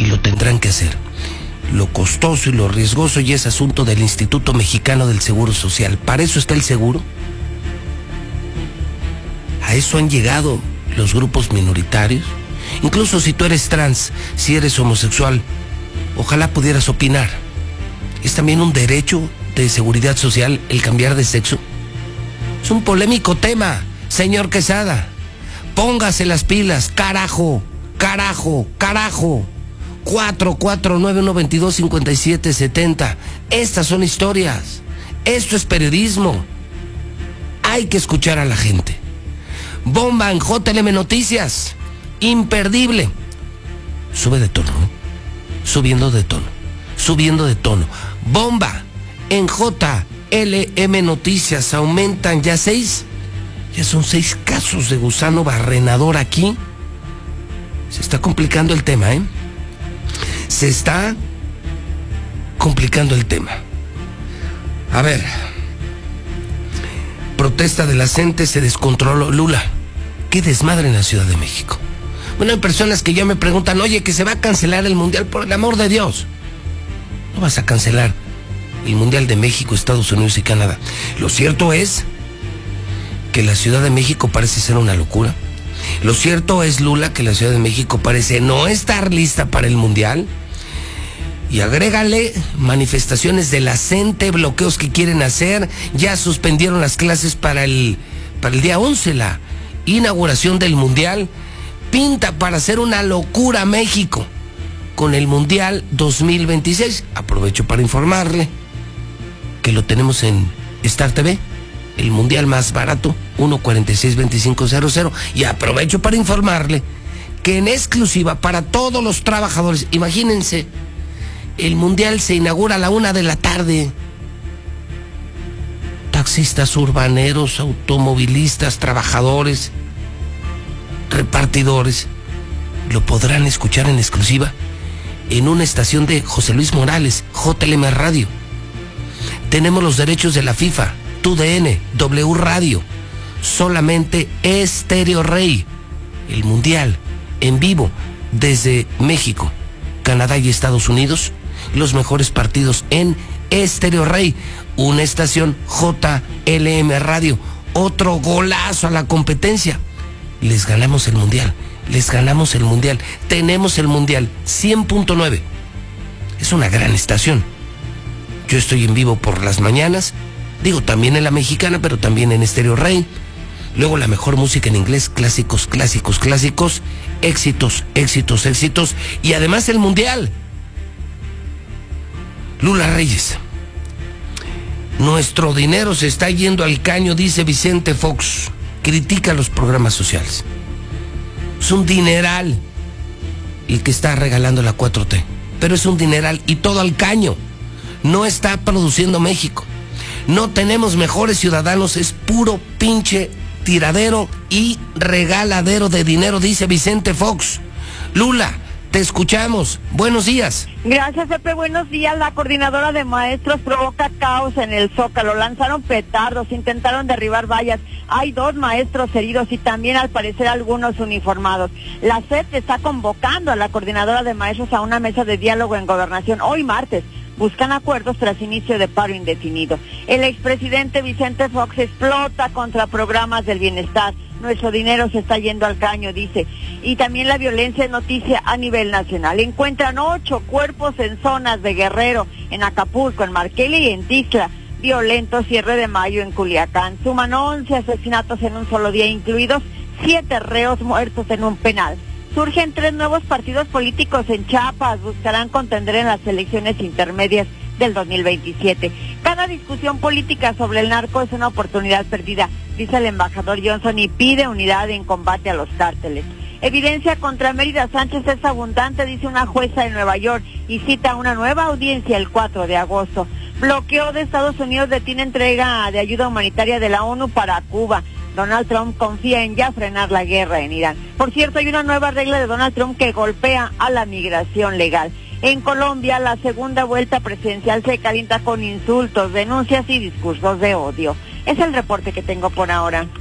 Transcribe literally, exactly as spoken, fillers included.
y lo tendrán que hacer. Lo costoso y lo riesgoso ya es asunto del Instituto Mexicano del Seguro Social. ¿Para eso está el seguro? ¿A eso han llegado los grupos minoritarios? Incluso si tú eres trans, si eres homosexual, ojalá pudieras opinar. ¿Es también un derecho de seguridad social el cambiar de sexo? Es un polémico tema, señor Quesada. Póngase las pilas, carajo, carajo, carajo. cuatro cuatro nueve uno dos dos cinco siete siete cero. Estas son historias. Esto es periodismo. Hay que escuchar a la gente. Bomba en J L M Noticias. Imperdible. Sube de tono, ¿no? Subiendo de tono. Subiendo de tono. Bomba en J L M Noticias. Aumentan ya seis. Ya son seis casos de gusano barrenador aquí. Se está complicando el tema, ¿eh? Se está complicando el tema. A ver. Protesta de la gente, se descontroló. Lula, qué desmadre en la Ciudad de México. Bueno, hay personas que ya me preguntan, oye, que se va a cancelar el Mundial, por el amor de Dios. No vas a cancelar el Mundial de México, Estados Unidos y Canadá. Lo cierto es que la Ciudad de México parece ser una locura. Lo cierto es, Lula, que la Ciudad de México parece no estar lista para el Mundial. Y agrégale manifestaciones de la gente, bloqueos que quieren hacer. Ya suspendieron las clases para el, para el día once, la inauguración del Mundial. Pinta para hacer una locura México con el Mundial dos mil veintiséis. Aprovecho para informarle que lo tenemos en Star T V, el Mundial más barato, uno cuarenta y seis veinticinco cero cero. Y aprovecho para informarle que en exclusiva para todos los trabajadores, imagínense, el Mundial se inaugura a la una de la tarde. Taxistas urbaneros, automovilistas, trabajadores, repartidores, lo podrán escuchar en exclusiva en una estación de José Luis Morales, J L M Radio. Tenemos los derechos de la FIFA, T U D N, W Radio, solamente Estéreo Rey, el Mundial en vivo desde México, Canadá y Estados Unidos. Los mejores partidos en Estéreo Rey, una estación J L M Radio. Otro golazo a la competencia. Les ganamos el Mundial, les ganamos el Mundial. Tenemos el Mundial, cien punto nueve. Es una gran estación. Yo estoy en vivo por las mañanas, digo también en la mexicana, pero también en Estéreo Rey. Luego la mejor música en inglés, clásicos, clásicos, clásicos, éxitos, éxitos, éxitos. Y además el Mundial. Lula Reyes, nuestro dinero se está yendo al caño, dice Vicente Fox. Critica los programas sociales. Es un dineral el que está regalando la cuatro T, pero es un dineral y todo al caño. No está produciendo México. No tenemos mejores ciudadanos, es puro pinche tiradero y regaladero de dinero, dice Vicente Fox. Lula, te escuchamos. Buenos días. Gracias, Pepe. Buenos días. La coordinadora de maestros provoca caos en el Zócalo. Lanzaron petardos, intentaron derribar vallas. Hay dos maestros heridos y también, al parecer, algunos uniformados. La S E P está convocando a la coordinadora de maestros a una mesa de diálogo en Gobernación hoy martes. Buscan acuerdos tras inicio de paro indefinido. El expresidente Vicente Fox explota contra programas del bienestar. Nuestro dinero se está yendo al caño, dice. Y también la violencia es noticia a nivel nacional. Encuentran ocho cuerpos en zonas de Guerrero, en Acapulco, en Marquelia y en Tixla. Violento cierre de mayo en Culiacán. Suman once asesinatos en un solo día, incluidos siete reos muertos en un penal. Surgen tres nuevos partidos políticos en Chiapas. Buscarán contender en las elecciones intermedias del dos mil veintisiete. Cada discusión política sobre el narco es una oportunidad perdida, dice el embajador Johnson, y pide unidad en combate a los cárteles. Evidencia contra Mérida Sánchez es abundante, dice una jueza en Nueva York, y cita una nueva audiencia el cuatro de agosto. Bloqueo de Estados Unidos detiene entrega de ayuda humanitaria de la ONU para Cuba. Donald Trump confía en ya frenar la guerra en Irán. Por cierto, hay una nueva regla de Donald Trump que golpea a la migración legal. En Colombia, la segunda vuelta presidencial se calienta con insultos, denuncias y discursos de odio. Es el reporte que tengo por ahora.